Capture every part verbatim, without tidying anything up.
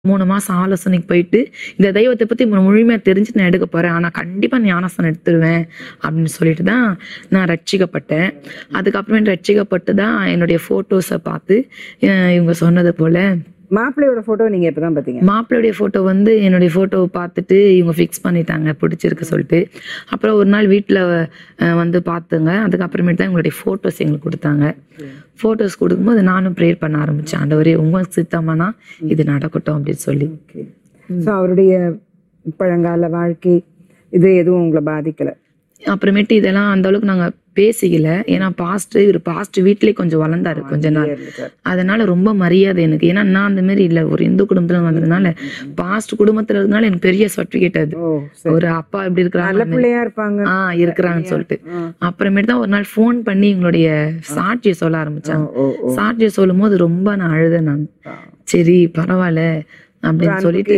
மூணு மாசம் ஆலோசனைக்கு போயிட்டு, இந்த தெய்வத்த பத்தி மு முழுமையா தெரிஞ்சு நான் எடுக்க போறேன். ஆனா கண்டிப்பா ஞானஸ்தானம் எடுத்துருவேன் அப்படின்னு சொல்லிட்டு தான் நான் ரட்சிக்கப்பட்டேன். அதுக்கப்புறமேட்டு ரட்சிக்கப்பட்டு தான் என்னுடைய ஃபோட்டோஸ பார்த்து அ இவங்க சொன்னது போல மாப்பிள்ளையோட ஃபோட்டோ நீங்க எப்பதான் பார்த்தீங்க? மாப்பிள்ளையுடைய ஃபோட்டோ வந்து என்னுடைய ஃபோட்டோவ பார்த்துட்டு இவங்க ஃபிக்ஸ் பண்ணிட்டாங்க பிடிச்சிருக்கு சொல்லிட்டு. அப்புறம் ஒரு நாள் வீட்ல அ வந்து பார்த்துங்க. அதுக்கப்புறமேட்டு தான் எங்களுடைய ஃபோட்டோஸ் எங்களுக்கு குடுத்தாங்க. ஃபோட்டோஸ் குடுக்கும்போது நானும் ப்ரேயர் பண்ண ஆரம்பிச்சேன். ஆண்டவரே உங்க சித்தமானா இது நடக்கட்டும் அப்படின்னு சொல்லி. ஓகே. ஸோ அவருடைய பழங்கால வாழ்க்கை இது எதுவும் உங்களை பாதிக்கல? அப்புறமேட்டு இதெல்லாம் அந்த அளவுக்கு நாங்க பேசிக்கல. ஏன்னா பாஸ்ட் இவர் பாஸ்ட் வீட்லயே கொஞ்சம் வளர்ந்தாரு கொஞ்ச நாள். அதனால ரொம்ப மரியாதை எனக்கு. ஏன்னா நான் அந்த மாதிரி இல்ல, ஒரு இந்து குடும்பத்துல வந்ததுனால பாஸ்ட் குடும்பத்துல இருந்தனால எனக்கு பெரிய சர்டிபிகேட் அது. ஒரு அப்பா எப்படி நல்ல பிள்ளையா இருப்பாங்க ஆஹ் இருக்கிறாங்கன்னு சொல்லிட்டு. அப்புறமேட்டு தான் ஒரு நாள் போன் பண்ணி எங்களுடைய சாட்சியை சொல்ல ஆரம்பிச்சாங்க. சாட்சியை சொல்லும் போது ரொம்ப நான் அழுதேன். நான் சரி பரவாயில்ல அப்படின்னு சொல்லிட்டு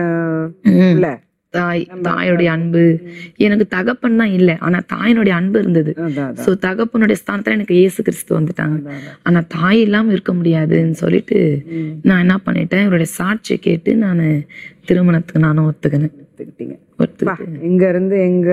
தாய் தாயோடைய அன்பு எனக்கு தகப்பன் தான் இல்லை, ஆனா தாயினுடைய அன்பு இருந்தது. சோ தகப்பனுடைய ஸ்தானத்துல எனக்கு இயேசு கிறிஸ்து வந்துட்டாங்க. ஆனா தாய் இல்லாம இருக்க முடியாதுன்னு சொல்லிட்டு நான் என்ன பண்ணிட்டேன், இவருடைய சாட்சியை கேட்டு நான் திருமணத்துக்கு நானும் ஒத்துக்கினேன். இங்க இருந்து எங்க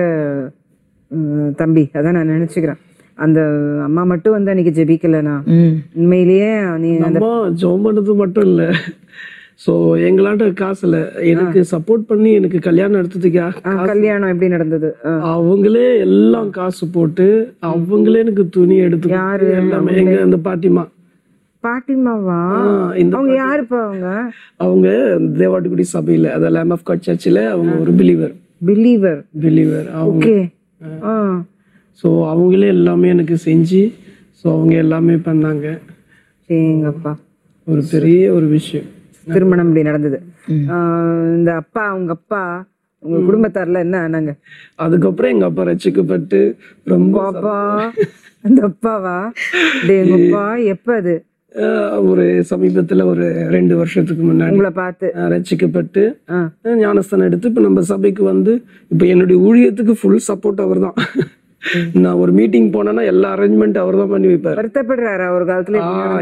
தம்பி அதான் நான் நினைச்சுக்கிறேன், அந்த அம்மா மட்டும் வந்து அன்னைக்கு ஜெபிக்கலனா உண்மையிலேயே நீங்க ஜெபம் பண்ணது மட்டும் இல்ல, ஸோ எங்களாட்ட காசு இல்லை, எனக்கு சப்போர்ட் பண்ணி எனக்கு கல்யாணம் எடுத்ததுக்கா. கல்யாணம் எப்படி நடந்தது? அவங்களே எல்லாம் காசு போட்டு அவங்களே எனக்கு துணி எடுத்து யாரு எல்லாமே எங்க அந்த பாட்டிமா. பாட்டிமாவா? அவங்க யாருப்பா? அவங்க அவங்க தேவாட்டுக்குடி சபையில அத லேம்ப் ஆஃப் காட் சர்ச்சில் அவங்க ஒரு பிலீவர் பிலீவர் பிலீவர் அவங்க. ஆ ஸோ அவங்களே எல்லாமே எனக்கு செஞ்சு ஸோ அவங்க எல்லாமே பண்ணாங்க. சரிங்கப்பா, ஒரு பெரிய ஒரு விஷயம் திருமணம் இப்படி நடந்தது. இந்த அப்பா உங்க அப்பா உங்க குடும்பத்தார்ல என்ன ஆனாங்க? அதுக்கப்புறம் எங்க அப்பா ரட்சிக்கப்பட்டு ரொம்ப அப்பா அந்த அப்பாவா எங்க அப்பா எப்ப அது ஒரு சமீபத்துல ஒரு ரெண்டு வருஷத்துக்கு முன்னாடி உங்களை பார்த்து ரட்சிக்கப்பட்டு ஞானஸ்தானம் எடுத்து இப்ப நம்ம சபைக்கு வந்து இப்ப என்னுடைய ஊழியத்துக்கு ஃபுல் சப்போர்ட் அவர் தான். நான் ஒரு மீட்டிங் போனேன்னா எல்லா அரேஞ்ச்மெண்ட் அவர் தான் பண்ணி வைப்பாரு. வருத்தப்படுறாரு ஒரு காலத்துல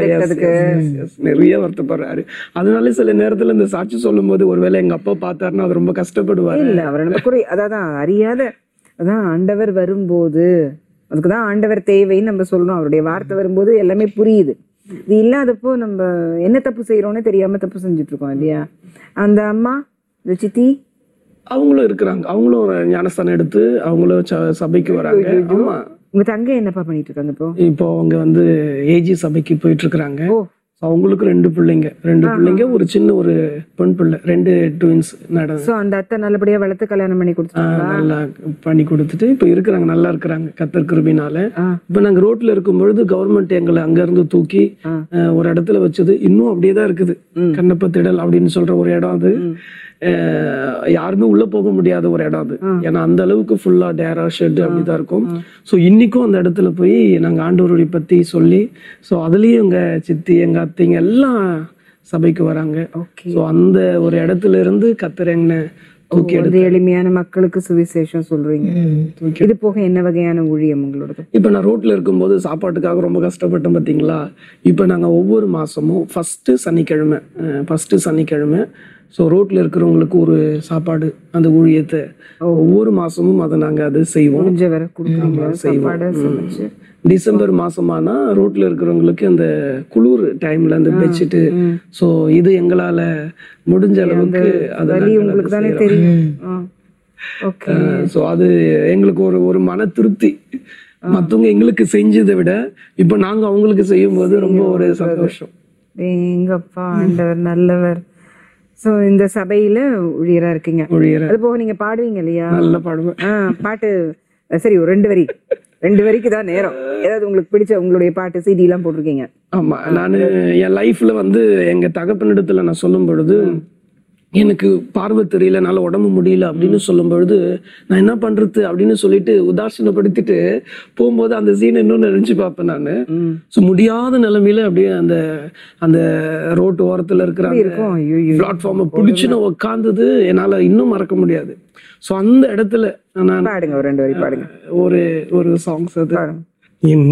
நிறைய வருத்தப்படுறாரு. அதனால சில நேரத்துல இந்த சாட்சி சொல்லும் போது ஒருவேளை எங்க அப்பா பார்த்தாருன்னா அது ரொம்ப கஷ்டப்படுவாரு. இல்ல அவர் நம்ம குறை அதான் அறியாத அதான் ஆண்டவர் வரும்போது அதுக்குதான் ஆண்டவர் தேவைன்னு நம்ம சொல்றோம். அவருடைய வார்த்தை வரும்போது எல்லாமே புரியுது. இது இல்லாதப்போ நம்ம என்ன தப்பு செய்யறோம்னு தெரியாம தப்பு செஞ்சுட்டு இருக்கோம் இல்லையா? அந்த அம்மா இந்த சித்தி அவங்களும் இருக்கிறாங்க, அவங்களும் ஞானஸ்தானம் எடுத்து அவங்களும் சபைக்கு வராங்க. ஆமா. உங்க தங்கை என்னப்பா பண்ணிட்டு இருக்காங்க இப்போ? இப்போ அவங்க வந்து ஏஜி சபைக்கு போயிட்டு இருக்கிறாங்க. அவங்களுக்கு ரெண்டு பிள்ளைங்க ரெண்டு பிள்ளைங்க ஒரு சின்ன ஒரு பெண் பிள்ளை, ரெண்டு ட்வின்ஸ் நடந்து. அந்த அத்தை நல்லபடியா வளர்த்து கல்யாணம் பண்ணி கொடுத்தாங்க. நல்லா பண்ணி கொடுத்துட்டு இப்ப இருக்கிறாங்க, நல்லா இருக்கிறாங்க கர்த்தர் கிருபையினால. இப்ப நாங்க ரோட்ல இருக்கும் பொழுது கவர்மெண்ட் எங்களை அங்க இருந்து தூக்கி ஒரு இடத்துல வச்சது இன்னும் அப்படியேதான் இருக்குது. கண்ணப்ப திடல் அப்படின்னு சொல்ற ஒரு இடம் அது. யாருமே உள்ள போக முடியாத ஒரு இடம் அது. ஏன்னா அந்த அளவுக்கு ஃபுல்லா டேரா ஷெட் அப்படிதான் இருக்கும். ஸோ இன்னைக்கும் அந்த இடத்துல போய் நாங்க ஆண்டவருடைய பத்தி சொல்லி ஸோ அதுலயும் எங்க சித்தி எங்க அத்தைங்க எல்லாம் சபைக்கு வராங்க. ஸோ அந்த ஒரு இடத்துல இருந்து கர்த்தர் என்ன தூக்கி எடுத்து எளிமையான மக்களுக்கு சுவிசேஷம் சொல்றீங்க. இது போக என்ன வகையான ஊழியம் உங்களோட? இப்ப நான் ரோட்ல இருக்கும்போது சாப்பாட்டுக்காக ரொம்ப கஷ்டப்பட்டேன் பாத்தீங்களா. இப்ப நாங்க ஒவ்வொரு மாசமும் ஃபர்ஸ்ட் சனிக்கிழமை ஃபர்ஸ்ட் சனிக்கிழமை ஸோ ரோட்ல இருக்கிறவங்களுக்கு ஒரு சாப்பாடு அந்த ஊழியத்தை ஒவ்வொரு மாசமும் அதை நாங்க அது செய்வோம். செய்வோம். டிசம்பர் மாசமானா ரோட்ல இருக்கிறவங்களுக்கு அந்த குளிர் டைம்ல அந்த பெட்ஷீட் ஸோ இது எங்களால முடிஞ்ச அளவுக்கு உங்களுக்கு தானே தெரியும். ஸோ அது எங்களுக்கு ஒரு ஒரு மன திருப்தி. மற்றவங்க எங்களுக்கு செஞ்சதை விட இப்ப நாங்க அவங்களுக்கு செய்யும் போது ரொம்ப ஒரு சந்தோஷம். எங்கப்பா ஆண்டவர் நல்லவர். சோ இந்த சபையில ஊழியரா இருக்கீங்க. அது போக நீங்க பாடுவீங்க இல்லையா? நல்லா பாடுவேன். பாட்டு சரி, ஒரு ரெண்டு வரி ரெண்டு வரிக்கு தான் நேரம். ஏதாவது உங்களுக்கு பிடிச்ச உங்களுடைய பாட்டு சிடி எல்லாம் போட்டிருக்கீங்க? ஆமா, நானு என் லைஃப்ல வந்து எங்க தகப்பனிடத்துல நான் சொல்லும் பொழுது எனக்கு பார்வை தெரியல, என்னால உடம்பு முடியல அப்படின்னு சொல்லும் பொழுது நான் என்ன பண்றது அப்படின்னு சொல்லிட்டு உதாசீனப்படுத்திட்டு போகும்போது அந்த சீன் இன்னும் நினைச்சு பார்ப்பேன் நானு. ஸோ முடியாத நிலைமையில அப்படியே அந்த அந்த ரோட்டு ஓரத்துல இருக்கிற பிளாட்ஃபார்மை பிடிச்சு நான் உட்கார்ந்தது என்னால இன்னும் மறக்க முடியாது. ஸோ அந்த இடத்துல நான் பாடுங்க, ஒரு ரெண்டு வரி பாடுங்க. ஒரு ஒரு சாங்ஸ் அது